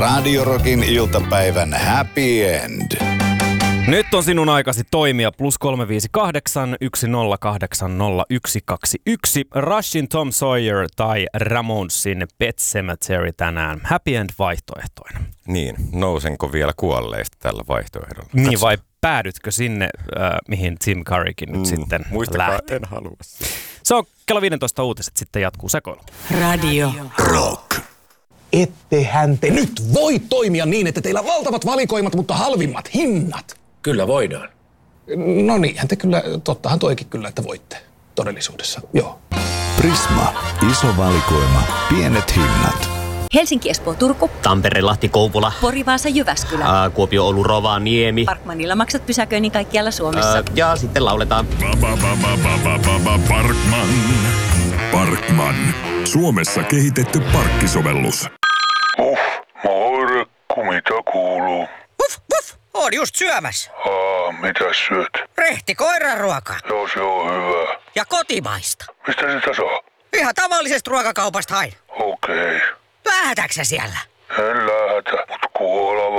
Radio Rockin iltapäivän happy end. Nyt on sinun aikasi toimia. +358 108 0121. Rushin Tom Sawyer tai Ramonesin Pet Sematary tänään. Happy end vaihtoehtoina. Niin, nousenko vielä kuolleista tällä vaihtoehdolla? Niin, vai päädytkö sinne, mihin Tim Currykin nyt sitten muistakaa, lähti? en halua sitä. Se on kello 15 uutiset, sitten jatkuu sekoilu. Radio Rock. Ettehän te nyt voi toimia niin, että teillä on valtavat valikoimat, mutta halvimmat hinnat. Kyllä voidaan. No niinhän te kyllä, tottahan toikin kyllä, että voitte todellisuudessa, joo. Prisma. Iso valikoima. Pienet hinnat. Helsinki, Espoo, Turku. Tampere, Lahti, Kouvola. Pori, Vaasa, Jyväskylä. Kuopio, Oulu, Rovaniemi. Parkmanilla maksat pysäköinnin kaikkialla Suomessa. Ja sitten lauletaan. Parkman. Suomessa kehitetty parkkisovellus. Moirekku, mitä kuuluu? Puff, oon just syömässä. Mitäs syöt? Rehti koiranruoka. Joo, se on hyvä. Ja kotimaista. Mistä sitä saa? Ihan tavallisesta ruokakaupasta hain. Okei. Lähdätkö sä siellä? En lähätä, mut kuolava